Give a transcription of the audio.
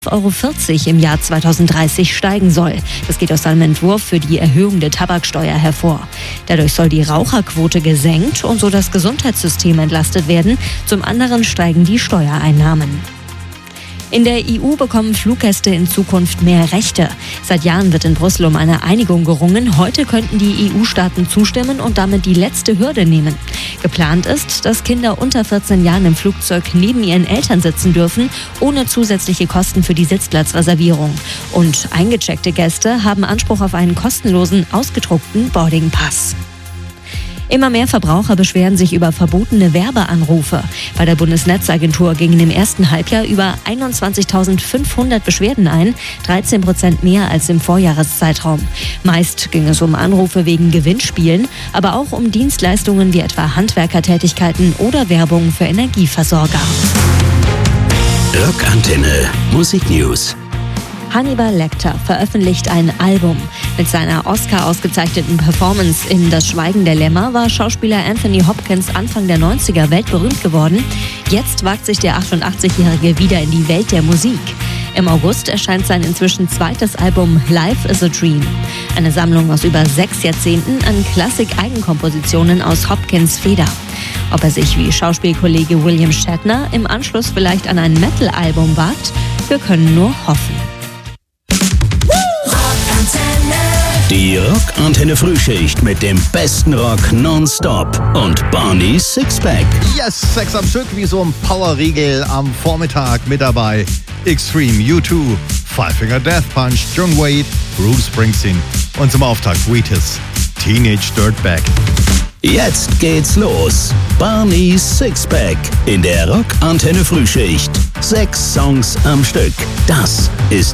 1,40 € im Jahr 2030 steigen soll. Das geht aus einem Entwurf für die Erhöhung der Tabaksteuer hervor. Dadurch soll die Raucherquote gesenkt und so das Gesundheitssystem entlastet werden. Zum anderen steigen die Steuereinnahmen. In der EU bekommen Fluggäste in Zukunft mehr Rechte. Seit Jahren wird in Brüssel um eine Einigung gerungen. Heute könnten die EU-Staaten zustimmen und damit die letzte Hürde nehmen. Geplant ist, dass Kinder unter 14 Jahren im Flugzeug neben ihren Eltern sitzen dürfen, ohne zusätzliche Kosten für die Sitzplatzreservierung. Und eingecheckte Gäste haben Anspruch auf einen kostenlosen, ausgedruckten Boardingpass. Immer mehr Verbraucher beschweren sich über verbotene Werbeanrufe. Bei der Bundesnetzagentur gingen im ersten Halbjahr über 21.500 Beschwerden ein, 13% mehr als im Vorjahreszeitraum. Meist ging es um Anrufe wegen Gewinnspielen, aber auch um Dienstleistungen wie etwa Handwerkertätigkeiten oder Werbung für Energieversorger. Rockantenne Musik News. Hannibal Lecter veröffentlicht ein Album. Mit seiner Oscar-ausgezeichneten Performance in Das Schweigen der Lämmer war Schauspieler Anthony Hopkins Anfang der 90er weltberühmt geworden. Jetzt wagt sich der 88-Jährige wieder in die Welt der Musik. Im August erscheint sein inzwischen zweites Album Life is a Dream. Eine Sammlung aus über 6 Jahrzehnten an Klassik-Eigenkompositionen aus Hopkins' Feder. Ob er sich wie Schauspielkollege William Shatner im Anschluss vielleicht an ein Metal-Album wagt, wir können nur hoffen. Die Rockantenne Frühschicht mit dem besten Rock nonstop und Barney's Sixpack. Yes, 6 am Stück wie so ein Powerriegel am Vormittag mit dabei. Extreme, U2, Five Finger Death Punch, John Wade, Bruce Springsteen und zum Auftakt Wheatus, Teenage Dirtbag. Jetzt geht's los. Barney's Sixpack in der Rockantenne Frühschicht. 6 Songs am Stück. Das ist